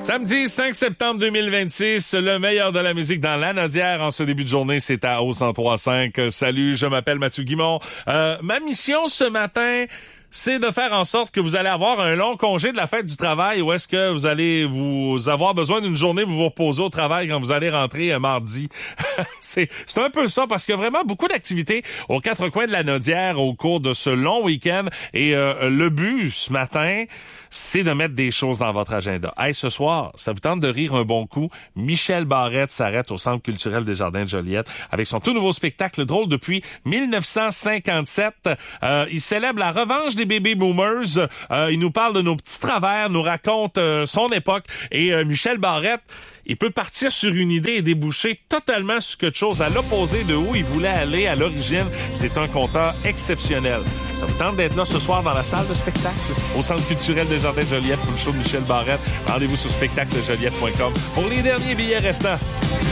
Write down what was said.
Samedi 5 septembre 2026, le meilleur de la musique dans l'Anaudière en ce début de journée, c'est à au 103.5. Salut, je m'appelle Mathieu Guimond. Ma mission ce matin, c'est de faire en sorte que vous allez avoir un long congé de la fête du travail ou est-ce que vous allez vous avoir besoin d'une journée pour vous reposer au travail quand vous allez rentrer mardi. C'est un peu ça parce qu'il y a vraiment beaucoup d'activités aux quatre coins de l'Anaudière au cours de ce long week-end et le but ce matin, c'est de mettre des choses dans votre agenda. Hey, ce soir, ça vous tente de rire un bon coup? Michel Barrette s'arrête au Centre culturel des Jardins de Joliette avec son tout nouveau spectacle drôle depuis 1957. Il célèbre la revanche des baby boomers. Il nous parle de nos petits travers, nous raconte son époque. Et Michel Barrette, il peut partir sur une idée et déboucher totalement sur quelque chose à l'opposé de où il voulait aller à l'origine. C'est un conteur exceptionnel. Ça vous tente d'être là ce soir dans la salle de spectacle au Centre culturel des Jardins de Joliette pour le show de Michel Barrette. Rendez-vous sur spectaclejoliette.com pour les derniers billets restants.